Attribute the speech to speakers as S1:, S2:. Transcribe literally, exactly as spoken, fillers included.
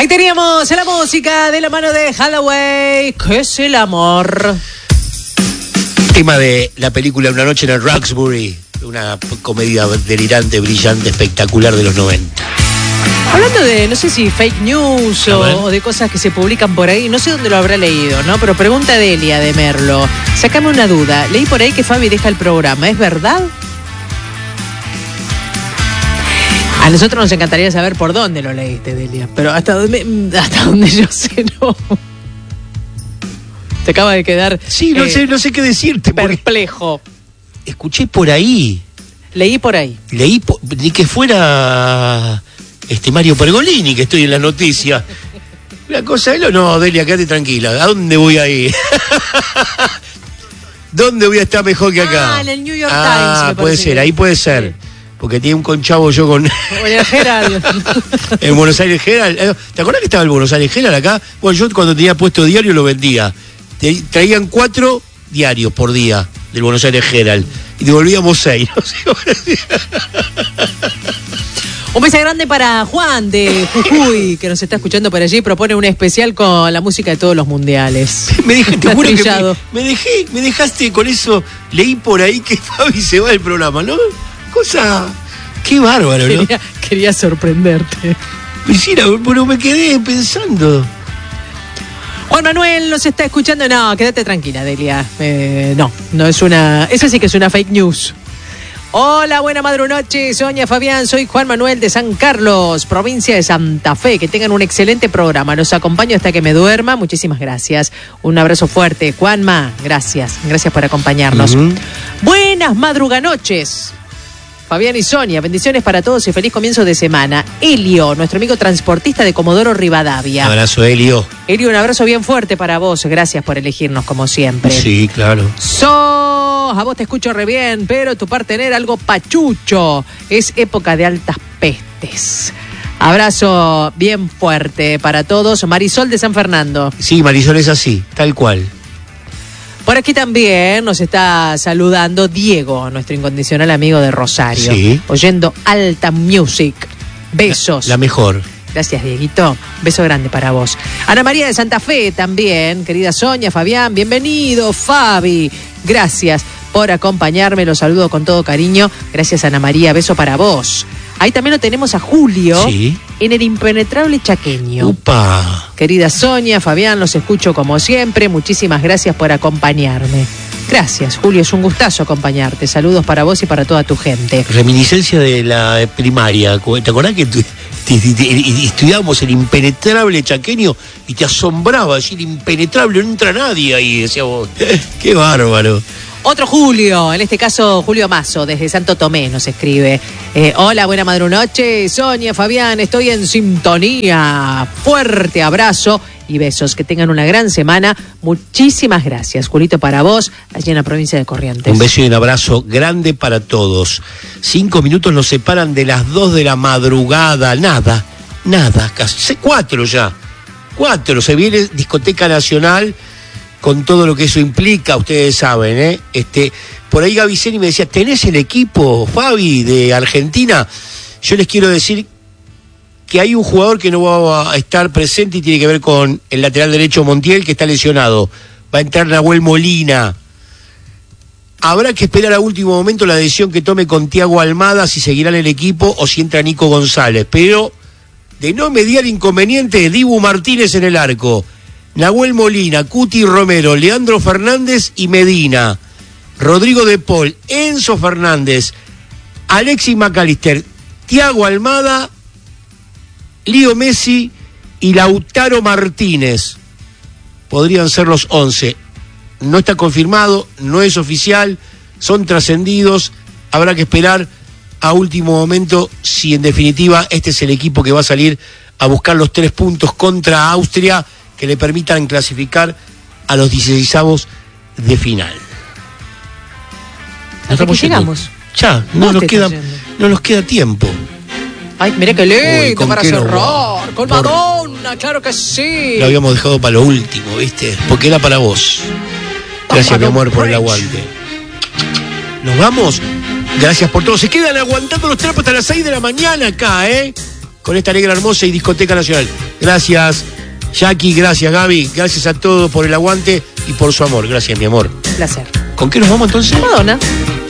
S1: Ahí teníamos la música de la mano de Hathaway. ¿Qué es el amor?
S2: Tema de la película Una noche en el Roxbury, una comedia delirante, brillante, espectacular de los noventa.
S1: Hablando de, no sé si fake news o, o de cosas que se publican por ahí, no sé dónde lo habrá leído, ¿no? Pero pregunta Delia de Merlo. Sácame una duda. Leí por ahí que Fabi deja el programa. ¿Es verdad? A nosotros nos encantaría saber por dónde lo leíste, Delia. Pero hasta donde, hasta donde yo sé, no. Te acaba de quedar...
S2: Sí, no, eh, sé, no sé qué decirte.
S1: Perplejo.
S2: Escuché por ahí.
S1: Leí por ahí.
S2: Leí, por, ni que fuera este Mario Pergolini, que estoy en las noticias. La cosa es lo... No, Delia, quédate tranquila. ¿A dónde voy a ir? ¿Dónde voy a estar mejor que acá?
S1: Ah, en el New York
S2: ah,
S1: Times. Ah,
S2: puede ser, ahí puede ser. Sí. Porque tiene un conchavo yo con...
S1: El Herald.
S2: El Buenos Aires Herald. ¿Te acuerdas que estaba el Buenos Aires Herald acá? Bueno, yo cuando tenía puesto diario lo vendía. Traían cuatro diarios por día del Buenos Aires Herald y devolvíamos seis. No sé.
S1: Un beso grande para Juan de Jujuy, que nos está escuchando por allí. Propone un especial con la música de todos los mundiales.
S2: Me, dejé, te juro que me, me, dejé, me dejaste con eso. Leí por ahí que Fabi se va del programa, ¿no? Cosa... Qué bárbaro, ¿no?
S1: Quería, quería sorprenderte.
S2: Piscina, pero me quedé pensando.
S1: Juan Manuel nos está escuchando. No, quédate tranquila, Delia. Eh, no, no es una... Eso sí que es una fake news. Hola, buena madrunoche, Sonia, Fabián, soy Juan Manuel de San Carlos, provincia de Santa Fe. Que tengan un excelente programa. Los acompaño hasta que me duerma. Muchísimas gracias. Un abrazo fuerte. Juanma, gracias. Gracias por acompañarnos. Uh-huh. Buenas madruganoches. Fabián y Sonia, bendiciones para todos y feliz comienzo de semana. Elio, nuestro amigo transportista de Comodoro Rivadavia.
S2: Un abrazo, Elio.
S1: Elio, un abrazo bien fuerte para vos. Gracias por elegirnos como siempre.
S2: Sí, claro.
S1: So, a vos te escucho re bien, pero tu partener algo pachucho. Es época de altas pestes. Abrazo bien fuerte para todos. Marisol de San Fernando.
S2: Sí, Marisol es así, tal cual.
S1: Por aquí también nos está saludando Diego, nuestro incondicional amigo de Rosario.
S2: Sí.
S1: Oyendo Alta Music. Besos.
S2: La, la mejor.
S1: Gracias, Dieguito. Beso grande para vos. Ana María de Santa Fe también. Querida Sonia, Fabián, bienvenido. Fabi, gracias por acompañarme. Los saludo con todo cariño. Gracias, Ana María. Beso para vos. Ahí también lo tenemos a Julio.
S2: Sí.
S1: En el impenetrable chaqueño.
S2: Upa.
S1: Querida Sonia, Fabián, los escucho como siempre. Muchísimas gracias por acompañarme. Gracias, Julio, es un gustazo acompañarte. Saludos para vos y para toda tu gente.
S2: Reminiscencia de la primaria. ¿Te acordás que tu, te, te, te, estudiábamos el impenetrable chaqueño y te asombraba decir impenetrable, no entra nadie ahí? Decía vos, qué bárbaro.
S1: Otro Julio, en este caso Julio Mazo, desde Santo Tomé nos escribe. Eh, hola, buena madrunoche, Sonia, Fabián, estoy en sintonía. Fuerte abrazo y besos, que tengan una gran semana. Muchísimas gracias, Julito, para vos, allí en la provincia de Corrientes.
S2: Un beso y un abrazo grande para todos. Cinco minutos nos separan de las dos de la madrugada. Nada, nada, casi cuatro ya. Cuatro, se viene Discoteca Nacional con todo lo que eso implica, ustedes saben, ¿eh? Este, por ahí Gaviceni me decía, ¿tenés el equipo, Fabi, de Argentina? Yo les quiero decir que hay un jugador que no va a estar presente y tiene que ver con el lateral derecho Montiel, que está lesionado. Va a entrar Nahuel Molina. Habrá que esperar a último momento la decisión que tome con Thiago Almada, si seguirá en el equipo o si entra Nico González. Pero de no mediar inconveniente, Dibu Martínez en el arco. Nahuel Molina, Cuti Romero, Leandro Fernández y Medina, Rodrigo de Paul, Enzo Fernández, Alexis McAllister, Thiago Almada, Lío Messi y Lautaro Martínez. Podrían ser los once. No está confirmado, no es oficial, son trascendidos. Habrá que esperar a último momento si en definitiva este es el equipo que va a salir a buscar los tres puntos contra Austria, que le permitan clasificar a los dieciseisavos de final.
S1: ¿Hasta que llegamos?
S2: Ya, no nos, queda, no nos queda tiempo.
S1: Ay, mirá qué lindo. Uy, para cerrar. No, con por... Madonna, claro que sí.
S2: Lo habíamos dejado para lo último, ¿viste? Porque era para vos. Gracias, mi amor, por el aguante. Nos vamos. Gracias por todo. Se quedan aguantando los trapos hasta las seis de la mañana acá, ¿eh? con esta negra hermosa y Discoteca Nacional. Gracias, Jackie, gracias, Gaby, gracias a todos por el aguante y por su amor. Gracias, mi amor.
S1: Un placer.
S2: ¿Con qué nos vamos entonces?
S1: Madonna.